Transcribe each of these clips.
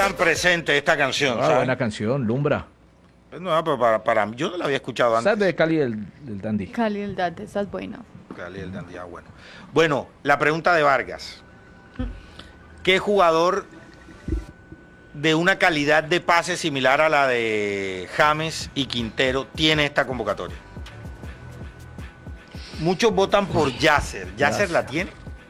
tan presente esta canción, ¿sabes? Buena canción, Lumbra. No, pero para mí, yo no la había escuchado antes. ¿Sabes de Cali del Dandy? Cali el Dante, esa es buena. Cali el Dandy, bueno. Bueno, la pregunta de Vargas. ¿Qué jugador de una calidad de pase similar a la de James y Quintero tiene esta convocatoria? Muchos votan por Yasser. ¿Yasser la tiene?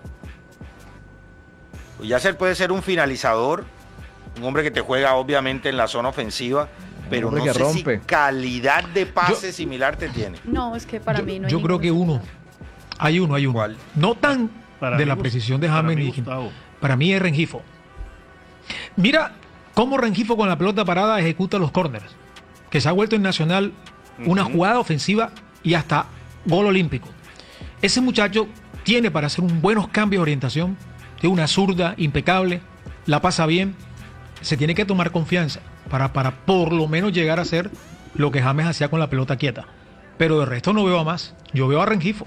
Pues Yasser puede ser un finalizador, un hombre que te juega obviamente en la zona ofensiva, pero no sé rompe. Si calidad de pase similar te tiene. No, es que para mí no hay. Yo creo que uno. Hay uno. ¿Cuál? No tan Para de mí, la precisión de James ni Gustavo. Para mí es Rengifo. Mira cómo Rengifo con la pelota parada ejecuta los corners. Que se ha vuelto en Nacional una jugada ofensiva y hasta gol olímpico. Ese muchacho tiene para hacer un buenos cambios de orientación. Tiene una zurda impecable. La pasa bien. Se tiene que tomar confianza para por lo menos llegar a hacer lo que James hacía con la pelota quieta. Pero de resto no veo a más. Yo veo a Rengifo.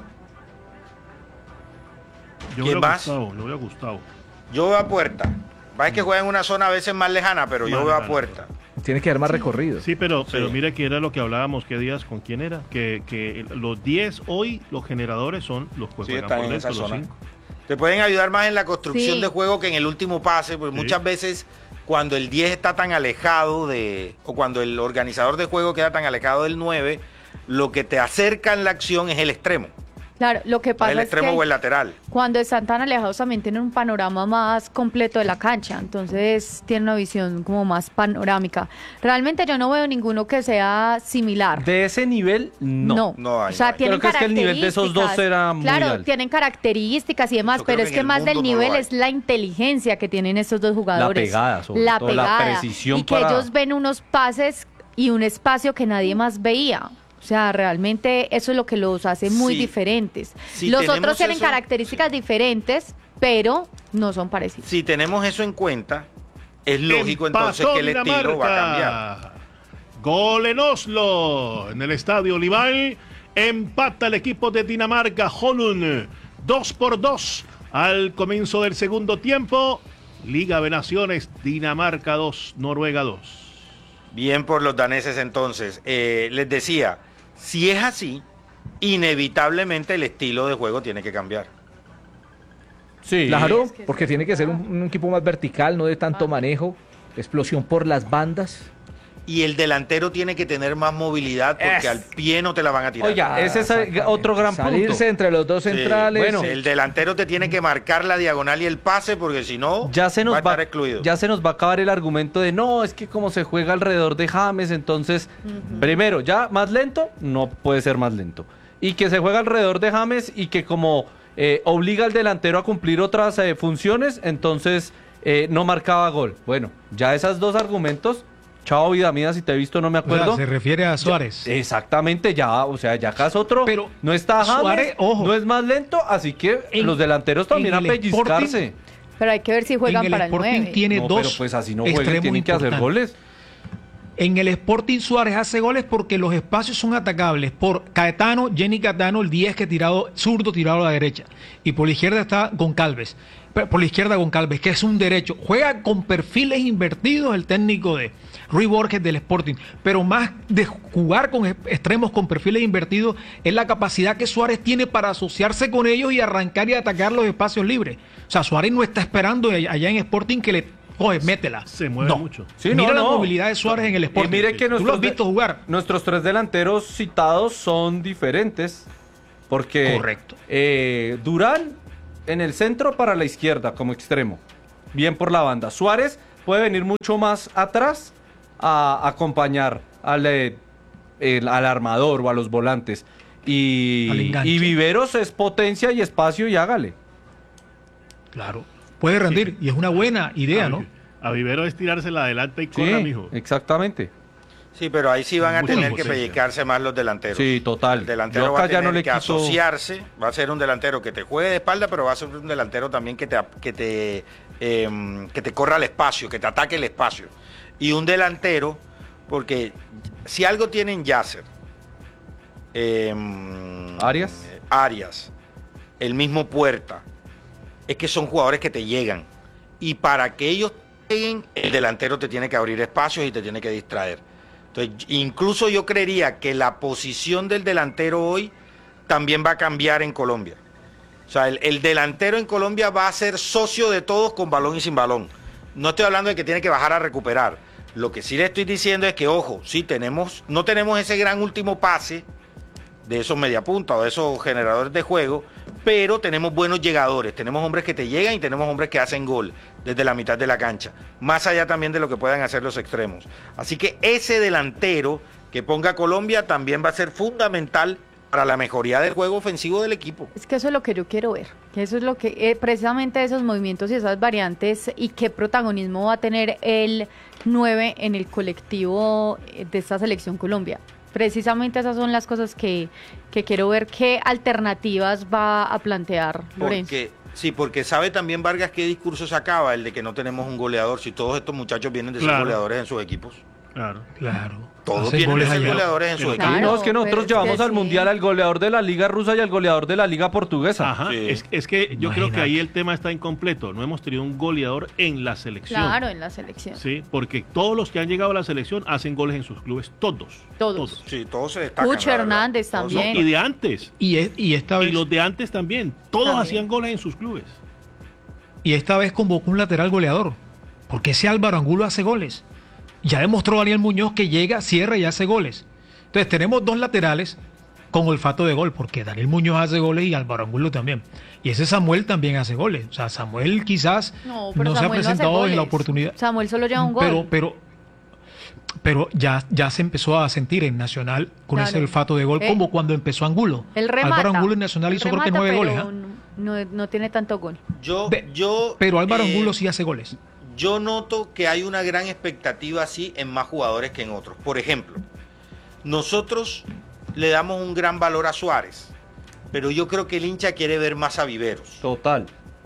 Yo ¿Quién veo a más? Gustavo, yo veo a Gustavo. Yo veo a Puerta. Va que juega en una zona a veces más lejana, pero yo veo a Puerta. Tiene que dar más recorrido. Sí, pero mira que era lo que hablábamos, ¿qué días? ¿Con quién era? Que los 10 hoy, los generadores son los que juegan están por en dentro, esa los zona. 5. Te pueden ayudar más en la construcción Sí. de juego que en el último pase, porque muchas veces cuando el 10 está tan alejado o cuando el organizador de juego queda tan alejado del 9, lo que te acerca en la acción es el extremo. Claro, lo que pasa El es extremo que o el lateral. cuando están tan alejados también tienen un panorama más completo de la cancha, entonces tienen una visión como más panorámica. Realmente yo no veo ninguno que sea similar. De ese nivel, no. No hay, o sea, no hay. tienen Creo que es que el nivel de esos dos características. era muy Claro, alto. tienen características y demás, Yo creo pero que es en que el más del mundo no lo nivel hay. es la inteligencia que tienen estos dos jugadores. pegada, sobre la todo, la pegada, precisión y que para- ellos ven unos pases y un espacio que nadie más veía. O sea, realmente eso es lo que los hace muy Sí. diferentes. Si Los tenemos otros tienen eso- características diferentes, pero no son parecidos. Si tenemos eso en cuenta, es lógico entonces Empató que el estilo va a cambiar. Dinamarca. Gol en Oslo, en el estadio Olival. Empata el equipo de Dinamarca, Holund, 2-2 al comienzo del segundo tiempo. Liga de Naciones, Dinamarca 2, Noruega 2. Bien por los daneses entonces. Les decía, si es así, inevitablemente el estilo de juego tiene que cambiar. Sí. Claro, porque tiene que ser un equipo más vertical, no de tanto manejo, explosión por las bandas. Y el delantero tiene que tener más movilidad porque al pie no te la van a tirar. Oiga, ese es otro gran punto. Salirse entre los dos Sí, centrales. bueno, el delantero te tiene que marcar la diagonal y el pase porque si no Ya se nos va a estar excluido. ya se nos va a acabar el argumento de no, es que como se juega alrededor de James, entonces, primero, ya más lento, no puede ser más lento. Y que se juega alrededor de James y que como obliga al delantero a cumplir otras funciones, entonces no marcaba gol. Bueno, ya esos dos argumentos, chao vida mía, si te he visto no me O sea, acuerdo. se refiere a Suárez. Exactamente, ya, o sea, ya acá es otro. Pero no está James, Suárez, ojo. no es más lento, así que En- los delanteros también a en el pellizcarse. Pero hay que ver si juegan en el para el Sporting 9. tiene No, dos pero pues así no jueguen, extremos tienen que hacer importantes. goles. En el Sporting Suárez hace goles porque los espacios son atacables por Caetano, Jenny Caetano, el 10 que tirado, zurdo tirado a la derecha. Y por la izquierda está Goncalves. Por la izquierda Goncalves, que es un derecho. Juega con perfiles invertidos el técnico de Rui Borges del Sporting. Pero más de jugar con extremos con perfiles invertidos es la capacidad que Suárez tiene para asociarse con ellos y arrancar y atacar los espacios libres. O sea, Suárez no está esperando allá en Sporting que le coge, métela. Se mueve No. mucho. Sí, Mira no, la no. movilidad de Suárez en el Y Sporting. mire que Tú lo has visto jugar. nuestros tres delanteros citados son diferentes. Porque Correcto. Durán en el centro para la izquierda como extremo. Bien por la banda. Suárez puede venir mucho más atrás a acompañar al armador o a los volantes. Al Y enganche. Viveros es potencia y espacio y hágale. Claro. Puede rendir. Y es una buena idea, ¿no? A Vivero es tirársela adelante y corra, Sí, mijo. exactamente. Sí, pero ahí sí van a Mucha tener que potencia. pellizcarse más los delanteros. Sí, total. El delantero Yo va a acá ya tener no le que quito- asociarse, va a ser un delantero que te juegue de espalda, pero va a ser un delantero también que te corra el espacio, que te ataque el espacio. Y un delantero, porque si algo tienen Yasser, Arias, el mismo Puerta, es que son jugadores que te llegan. Y para que ellos lleguen, el delantero te tiene que abrir espacios y te tiene que distraer. Entonces, incluso yo creería que la posición del delantero hoy también va a cambiar en Colombia. O sea, el delantero en Colombia va a ser socio de todos con balón y sin balón. No estoy hablando de que tiene que bajar a recuperar. Lo que sí le estoy diciendo es que, ojo, sí no tenemos ese gran último pase de esos mediapuntas o de esos generadores de juego, pero tenemos buenos llegadores, tenemos hombres que te llegan y tenemos hombres que hacen gol desde la mitad de la cancha, más allá también de lo que puedan hacer los extremos. Así que ese delantero que ponga Colombia también va a ser fundamental para la mejoría del juego ofensivo del equipo. Es que eso es lo que yo quiero ver, que eso es lo que, precisamente esos movimientos y esas variantes y qué protagonismo va a tener el 9 en el colectivo de esta selección Colombia. Precisamente esas son las cosas que quiero ver, qué alternativas va a plantear Lorenzo. Porque sabe también Vargas qué discurso se acaba, el de que no tenemos un goleador, si todos estos muchachos vienen de ser goleadores en sus equipos. Claro. Todos vienen de ser goleadores en sus equipos. No, es que nosotros llevamos al Mundial al goleador de la Liga Rusa y al goleador de la Liga Portuguesa. Ajá. Sí. Es que yo creo que ahí el tema está incompleto. No hemos tenido un goleador en la selección. Claro, en la selección. Sí, porque todos los que han llegado a la selección hacen goles en sus clubes. Todos. Sí, todos se destacan. Pucho Hernández también. Y de antes. Y esta vez. Y los de antes también. Todos hacían goles en sus clubes. Y esta vez convocó un lateral goleador. Porque ese Álvaro Angulo hace goles. Ya demostró Daniel Muñoz que llega, cierra y hace goles. Entonces tenemos dos laterales con olfato de gol, porque Daniel Muñoz hace goles y Álvaro Angulo también. Y ese Samuel también hace goles. O sea, Samuel quizás no se ha presentado en la oportunidad. Samuel solo lleva un gol. Pero ya se empezó a sentir en Nacional con ese olfato de gol, como cuando empezó Angulo. Él remata. Álvaro Angulo en Nacional hizo creo que 9 goles. No tiene tanto gol. Pero Álvaro Angulo sí hace goles. Yo noto que hay una gran expectativa así en más jugadores que en otros. Por ejemplo, nosotros le damos un gran valor a Suárez, pero yo creo que el hincha quiere ver más a Viveros. Total.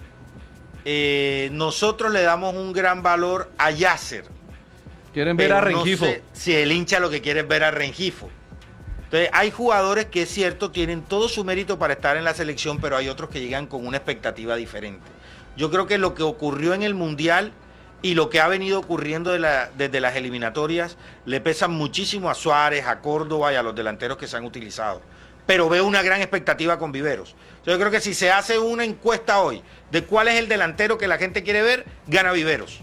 Nosotros le damos un gran valor a Yasser. Quieren ver a Rengifo. No sé si el hincha lo que quiere es ver a Rengifo. Entonces, hay jugadores que es cierto, tienen todo su mérito para estar en la selección, pero hay otros que llegan con una expectativa diferente. Yo creo que lo que ocurrió en el Mundial y lo que ha venido ocurriendo desde las eliminatorias le pesan muchísimo a Suárez, a Córdoba y a los delanteros que se han utilizado. Pero veo una gran expectativa con Viveros. Yo creo que si se hace una encuesta hoy de cuál es el delantero que la gente quiere ver, gana Viveros.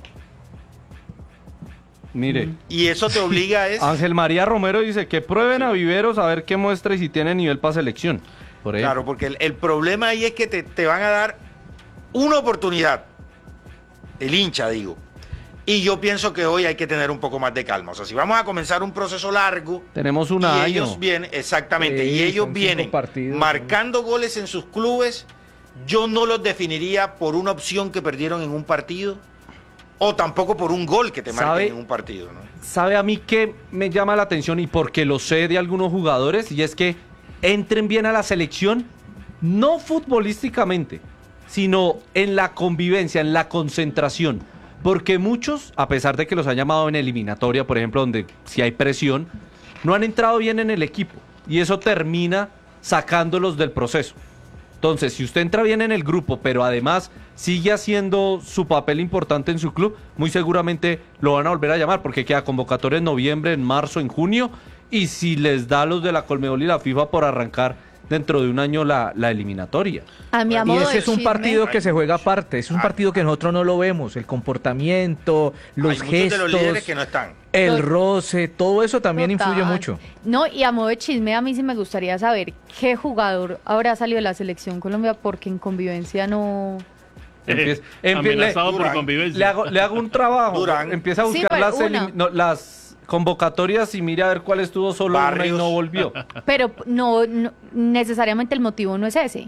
Mire. Y eso te obliga a Ángel María Romero dice que prueben a Viveros a ver qué muestra y si tiene nivel para selección. Claro, porque el problema ahí es que te van a dar una oportunidad. El hincha, digo. Y yo pienso que hoy hay que tener un poco más de calma. O sea, si vamos a comenzar un proceso largo... Tenemos un año. Ellos vienen, exactamente, y ellos vienen marcando goles en sus clubes, yo no los definiría por una opción que perdieron en un partido o tampoco por un gol que te marquen en un partido, ¿no? ¿Sabe a mí qué me llama la atención y porque lo sé de algunos jugadores? Y es que entren bien a la selección, no futbolísticamente, sino en la convivencia, en la concentración. Porque muchos, a pesar de que los han llamado en eliminatoria, por ejemplo, donde si hay presión, no han entrado bien en el equipo. Y eso termina sacándolos del proceso. Entonces, si usted entra bien en el grupo, pero además sigue haciendo su papel importante en su club, muy seguramente lo van a volver a llamar, porque queda convocatoria en noviembre, en marzo, en junio, y si les da a los de la Conmebol y la FIFA por arrancar dentro de un año la eliminatoria. Y ese es un partido que se juega aparte, es un partido que nosotros no lo vemos, el comportamiento, los gestos, de los líderes que no están. El roce, todo eso también influye mucho. No, y a modo de chisme, a mí sí me gustaría saber qué jugador habrá salido de la selección Colombia porque en convivencia no... Amenazado por convivencia. Le hago un trabajo. Empieza a buscar las convocatorias y mire a ver cuál estuvo solo una y no volvió. Pero no necesariamente el motivo no es ese.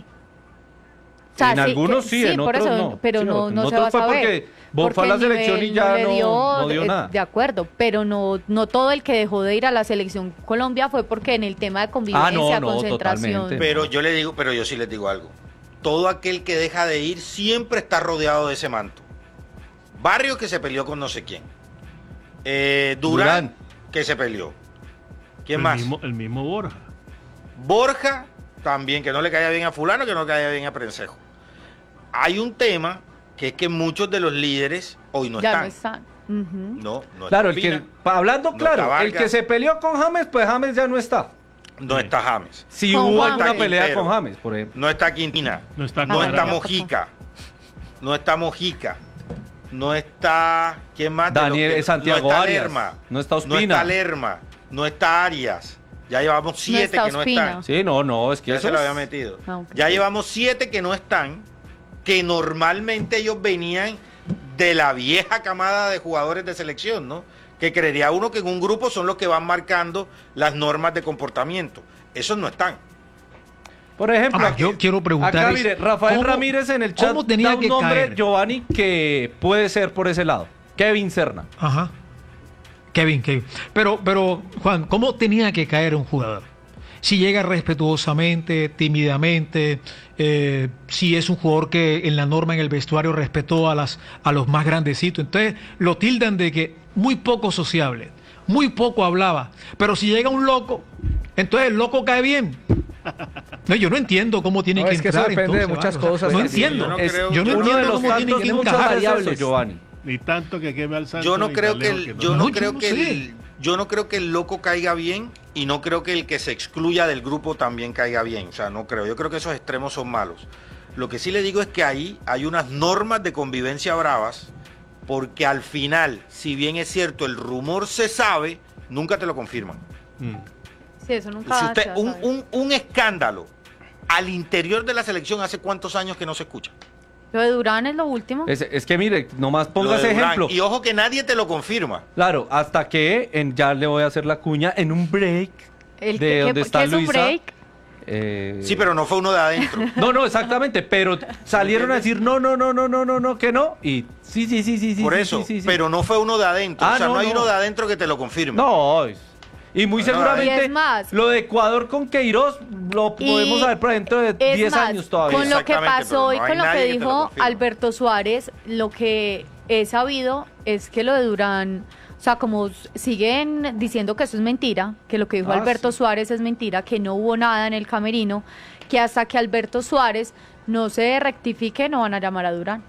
O sea, en algunos sí, en otros no. Pero no se va a saber. Porque fue a la selección y ya no dio nada. De acuerdo, pero no todo el que dejó de ir a la selección Colombia fue porque en el tema de convivencia, concentración. Totalmente. Pero yo sí les digo algo. Todo aquel que deja de ir siempre está rodeado de ese manto. Barrio que se peleó con no sé quién. Durán, que se peleó. ¿Quién más? El mismo Borja. Borja, también, que no le caía bien a fulano, que no le caía bien a Prensejo. Hay un tema que es que muchos de los líderes hoy no Ya están. no están. Ujú. No Claro, está Pina, hablando no claro, está el que Vargas, se peleó con James, pues James ya no está. no está James, Si Con hubo Juan alguna Quintero. pelea con James, por ejemplo. no está Quintina, No está no está Cuadrado. Mojica, no está Mojica, no está, ¿quién más? De Daniel los que- Santiago no está Arias, Lerma, no está no Ospina. está Lerma, no está Arias. Ya llevamos 7 está que no Ospina. están. Sí, no, es que Ya eso se lo es- había metido. Ah, ok. Ya llevamos 7 que no están, que normalmente ellos venían de la vieja camada de jugadores de selección, ¿no? Que creería uno que en un grupo son los que van marcando las normas de comportamiento. Esos no están. Por ejemplo, Ahora, yo quiero preguntar. acá mire, Rafael ¿cómo- Ramírez en el chat ¿cómo tenía da un que nombre, caer? Giovanni, que puede ser por ese lado. Kevin Serna. Ajá. Kevin. Pero, Juan, ¿cómo tenía que caer un jugador? Si llega respetuosamente, tímidamente, si es un jugador que en la norma en el vestuario respetó a los más grandecitos. Entonces lo tildan de que muy poco sociable, muy poco hablaba. Pero si llega un loco, entonces el loco cae bien. No, yo no entiendo cómo tiene No, que es que eso entrar. depende de entonces, muchas ¿vale? cosas. No Sí, entiendo. yo no Es- creo- yo no uno Uno de entiendo los cómo tiene tantos que tiene muchas encajar. variables, Giovanni. Ni tanto que queme al santo. Yo no ni creo tan que lejos el, no. yo No, no yo creo no que sé. el, yo no creo que el loco caiga bien y no creo que el que se excluya del grupo también caiga bien. O sea, no creo. Yo creo que esos extremos son malos. Lo que sí le digo es que ahí hay unas normas de convivencia bravas, porque al final, si bien es cierto, el rumor se sabe, nunca te lo confirman. Mm. Sí, eso nunca Si se usted, va a saber. un escándalo al interior de la selección, ¿hace cuántos años que no se escucha? Lo de Durán es lo último. Es que mire, nomás Lo ponga de ese Durán. ejemplo. Y ojo que nadie te lo confirma. Claro, hasta que ya le voy a hacer la cuña en un break de donde está ¿qué es un Luisa. break? Sí, pero no fue uno de adentro. No, exactamente, pero salieron a decir no, que no. Y sí. Por sí, eso, sí. pero no fue uno de adentro. Ah, o sea, no, no, hay no. uno de adentro que te lo confirme. No, y muy Bueno, seguramente y es más, lo de Ecuador con Queiroz lo podemos saber por dentro de Es 10 más, años todavía. Con lo que Exactamente, pasó pero y no hay con lo nadie que que te lo dijo confirme. Alberto Suárez, lo que he sabido es que lo de Durán, o sea, como siguen diciendo que eso es mentira, que lo que dijo Ah, Alberto sí. Suárez es mentira, que no hubo nada en el camerino, que hasta que Alberto Suárez no se rectifique no van a llamar a Durán.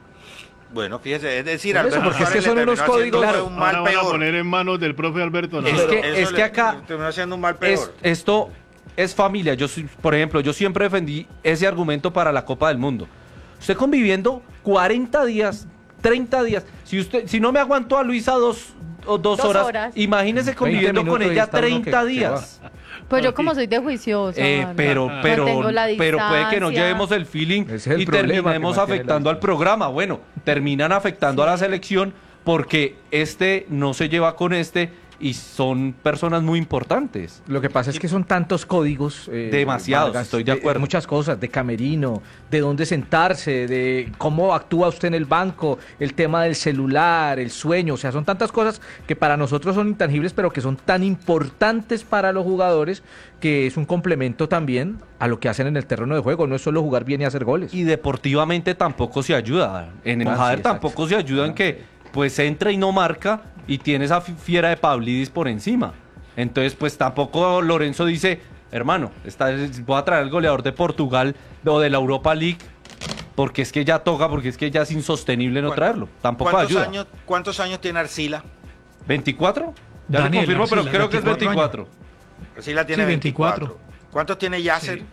Bueno, fíjese, es decir, Por eso, Alberto porque es que Suárez son le unos terminó haciendo códigos- fue un mal Ahora van a peor. poner en manos del propio Alberto. Es Navarro. que- Eso le acá terminó haciendo un mal peor. Esto es familia. Por ejemplo, yo siempre defendí ese argumento para la Copa del Mundo. Usted conviviendo 40 días, 30 días. Si no me aguantó a Luisa dos Dos horas, horas. imagínese conviviendo con minutos y ella está uno 30 que días. Pues yo Ok. como soy de juiciosa. Pero mantengo la puede que no distancia. llevemos el feeling Ese es el y problema, que terminemos mantiene la afectando al distancia. programa. Bueno, terminan afectando a la selección porque este no se lleva con este y son personas muy importantes. Lo que pasa es que son tantos códigos. Demasiados, estoy de acuerdo. Muchas cosas, de camerino, de dónde sentarse, de cómo actúa usted en el banco, el tema del celular, el sueño. O sea, son tantas cosas que para nosotros son intangibles, pero que son tan importantes para los jugadores que es un complemento también a lo que hacen en el terreno de juego. No es solo jugar bien y hacer goles. Y deportivamente tampoco se ayuda. En el Ah, sí, Jader exacto. tampoco se ayuda en que pues entra y no marca y tiene esa fiera de Pavlidis por encima. Entonces pues tampoco Lorenzo dice, hermano, voy a traer al goleador de Portugal o de la Europa League porque es que ya toca, porque es que ya es insostenible no traerlo. Tampoco ayuda. ¿Cuántos años tiene Arcila? ¿24? Ya Daniel, le confirmo, pero Arcila, creo que es 24 24. Arcila tiene Sí, 24. 24. ¿Cuántos tiene Yasser? Sí.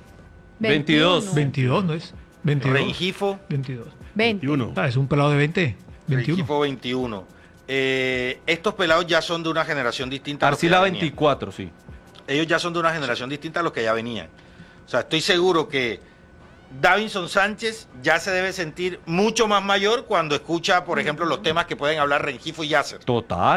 22. 22, ¿no es? 22. Rengifo. 22. 20. 21. Ah, es un pelado de 20. 21. Rengifo 21. Estos pelados ya son de una generación distinta. a los que Arcila ya venían. 24, sí. Ellos ya son de una generación distinta a los que ya venían. O sea, estoy seguro que Davinson Sánchez ya se debe sentir mucho más mayor cuando escucha, por ejemplo, los temas que pueden hablar Rengifo y Yasser. Total.